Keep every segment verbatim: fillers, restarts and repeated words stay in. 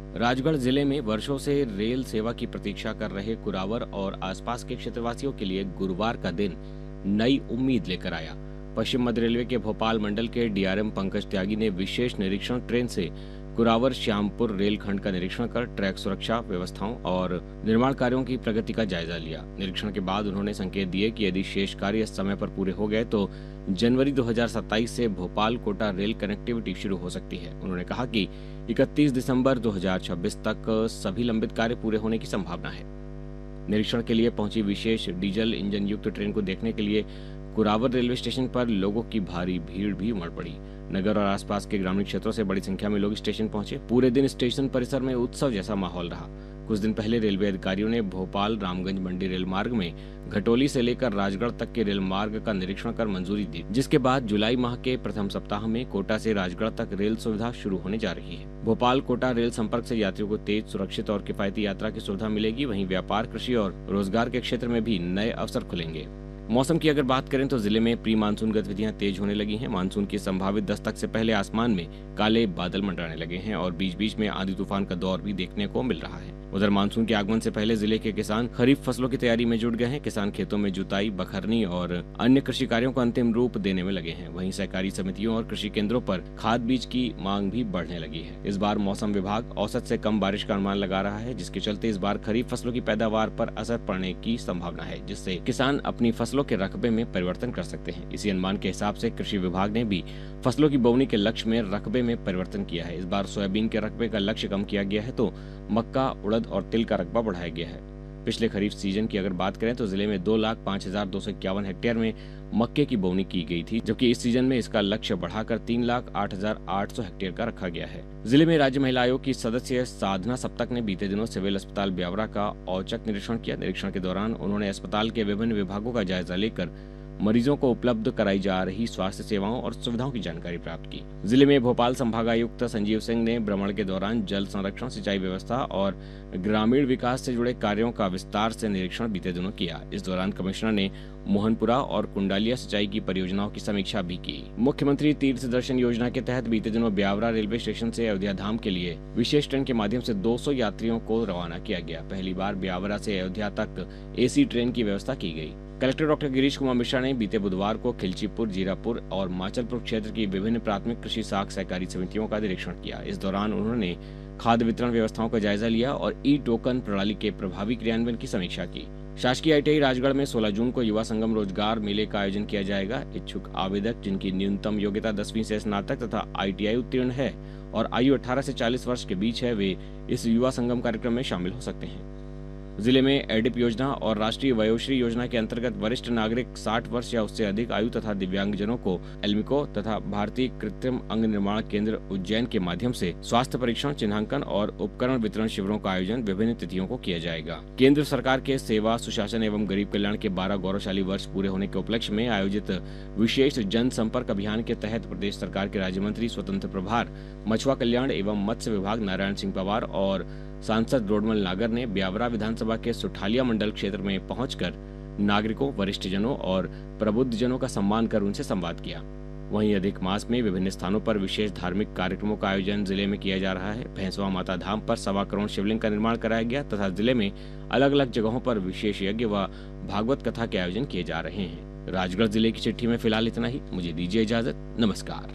राजगढ़ जिले में वर्षों से रेल सेवा की प्रतीक्षा कर रहे कुरावर और आसपास के क्षेत्रवासियों के लिए गुरुवार का दिन नई उम्मीद लेकर आया। पश्चिम मध्य रेलवे के भोपाल मंडल के डीआरएम पंकज त्यागी ने विशेष निरीक्षण ट्रेन से कुरावर श्यामपुर रेलखंड का निरीक्षण कर ट्रैक सुरक्षा व्यवस्थाओं और निर्माण कार्यों की प्रगति का जायजा लिया। निरीक्षण के बाद उन्होंने संकेत दिए कि यदि शेष कार्य समय पर पूरे हो गए तो जनवरी दो हज़ार सत्ताईस से भोपाल कोटा रेल कनेक्टिविटी शुरू हो सकती है। उन्होंने कहा कि इकतीस दिसंबर दो हज़ार छब्बीस तक सभी लंबित कार्य पूरे होने की संभावना है। निरीक्षण के लिए पहुंची विशेष डीजल इंजन युक्त ट्रेन को देखने के लिए कुरावर रेलवे स्टेशन पर लोगों की भारी भीड़ भी उमड़ पड़ी। नगर और आसपास के ग्रामीण क्षेत्रों से बड़ी संख्या में लोग स्टेशन पहुंचे। पूरे दिन स्टेशन परिसर में उत्सव जैसा माहौल रहा। कुछ दिन पहले रेलवे अधिकारियों ने भोपाल रामगंज मंडी रेल मार्ग में घटोली से लेकर राजगढ़ तक के रेल मार्ग का निरीक्षण कर मंजूरी दी, जिसके बाद जुलाई माह के प्रथम सप्ताह में कोटा से राजगढ़ तक रेल सुविधा शुरू होने जा रही है। भोपाल कोटा रेल संपर्क से यात्रियों को तेज, सुरक्षित और किफायती यात्रा की सुविधा मिलेगी। वहीं व्यापार, कृषि और रोजगार के क्षेत्र में भी नए अवसर खुलेंगे। मौसम की अगर बात करें तो जिले में प्री मानसून गतिविधियां तेज होने लगी हैं। मानसून की संभावित दस्तक से पहले आसमान में काले बादल मंडराने लगे हैं और बीच बीच में आंधी तूफान का दौर भी देखने को मिल रहा है। उधर मानसून के आगमन से पहले जिले के किसान खरीफ फसलों की तैयारी में जुट गए हैं। किसान खेतों में जुताई, बखरनी और अन्य कृषि कार्यों को अंतिम रूप देने में लगे हैं। वहीं सहकारी समितियों और कृषि केंद्रों पर खाद बीज की मांग भी बढ़ने लगी है। इस बार मौसम विभाग औसत से कम बारिश का अनुमान लगा रहा है, जिसके चलते इस बार खरीफ फसलों की पैदावार पर असर पड़ने की संभावना है, जिससे किसान अपनी फसलों के रकबे में परिवर्तन कर सकते हैं। इसी अनुमान के हिसाब से कृषि विभाग ने भी फसलों की बोवनी के लक्ष्य में रकबे में परिवर्तन किया है। इस बार सोयाबीन के रकबे का लक्ष्य कम किया गया है तो मक्का, उड़द और तिल का रकबा बढ़ाया गया है। पिछले खरीफ सीजन की अगर बात करें तो जिले में दो लाख पाँच हजार दो सौ इक्यावन हेक्टेयर में मक्के की बोवनी की गई थी, जबकि इस सीजन में इसका लक्ष्य बढ़ाकर तीन लाख आठ हजार आठ सौ हेक्टेयर का रखा गया है। जिले में राज्य महिला आयोग की सदस्य साधना सप्तक ने बीते दिनों सिविल अस्पताल ब्यावरा का औचक निरीक्षण किया। निरीक्षण के दौरान उन्होंने अस्पताल के विभिन्न विभागों का जायजा लेकर मरीजों को उपलब्ध कराई जा रही स्वास्थ्य सेवाओं और सुविधाओं की जानकारी प्राप्त की। जिले में भोपाल संभागायुक्त संजीव सिंह ने भ्रमण के दौरान जल संरक्षण, सिंचाई व्यवस्था और ग्रामीण विकास से जुड़े कार्यों का विस्तार से निरीक्षण बीते दिनों किया। इस दौरान कमिश्नर ने मोहनपुरा और कुंडालिया सिंचाई की परियोजनाओं की समीक्षा भी की। मुख्यमंत्री तीर्थ दर्शन योजना के तहत बीते दिनों ब्यावरा रेलवे स्टेशन से अयोध्या धाम के लिए विशेष ट्रेन के माध्यम से दो सौ यात्रियों को रवाना किया गया। पहली बार ब्यावरा से अयोध्या तक एसी ट्रेन की व्यवस्था की गई। कलेक्टर डॉक्टर गिरीश कुमार मिश्रा ने बीते बुधवार को खिलचीपुर, जीरापुर और माचलपुर क्षेत्र की विभिन्न प्राथमिक कृषि साख सहकारी समितियों का निरीक्षण किया। इस दौरान उन्होंने खाद्य वितरण व्यवस्थाओं का जायजा लिया और ई टोकन प्रणाली के प्रभावी क्रियान्वयन की समीक्षा की। शासकीय आईटीआई राजगढ़ में सोलह जून को युवा संगम रोजगार मेले का आयोजन किया जाएगा। इच्छुक आवेदक जिनकी न्यूनतम योग्यता दसवीं से स्नातक तथा आईटीआई उत्तीर्ण है और आयु अठारह से चालीस वर्ष के बीच है, वे इस युवा संगम कार्यक्रम में शामिल हो सकते हैं। जिले में एडिप योजना और राष्ट्रीय वयोश्री योजना के अंतर्गत वरिष्ठ नागरिक साठ वर्ष या उससे अधिक आयु तथा दिव्यांगजनों को एल्मिको तथा भारतीय कृत्रिम अंग निर्माण केंद्र उज्जैन के माध्यम से स्वास्थ्य परीक्षण, चिन्हांकन और उपकरण वितरण शिविरों का आयोजन विभिन्न तिथियों को किया जाएगा। केंद्र सरकार के सेवा, सुशासन एवं गरीब कल्याण के बारह गौरवशाली वर्ष पूरे होने के उपलक्ष्य में आयोजित विशेष जन संपर्क अभियान के तहत प्रदेश सरकार के राज्य मंत्री स्वतंत्र प्रभार मछुआ कल्याण एवं मत्स्य विभाग नारायण सिंह पवार और सांसद रोडमल नागर ने ब्यावरा विधानसभा के सुठालिया मंडल क्षेत्र में पहुंचकर नागरिकों, वरिष्ठ जनों और प्रबुद्ध जनों का सम्मान कर उनसे संवाद किया। वहीं अधिक मास में विभिन्न स्थानों पर विशेष धार्मिक कार्यक्रमों का आयोजन जिले में किया जा रहा है। भैंसवा माता धाम पर सवा करोड़ शिवलिंग का निर्माण कराया गया तथा जिले में अलग अलग जगहों पर विशेष यज्ञ व भागवत कथा के आयोजन किए जा रहे हैं। राजगढ़ जिले की चिट्ठी में फिलहाल इतना ही। मुझे दीजिए इजाजत। नमस्कार।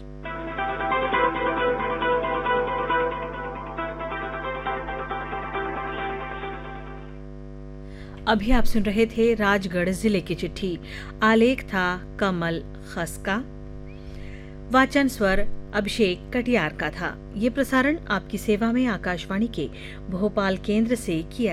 अभी आप सुन रहे थे राजगढ़ जिले की चिट्ठी। आलेख था कमल खसका। वाचन स्वर अभिषेक कटियार का था। ये प्रसारण आपकी सेवा में आकाशवाणी के भोपाल केंद्र से किया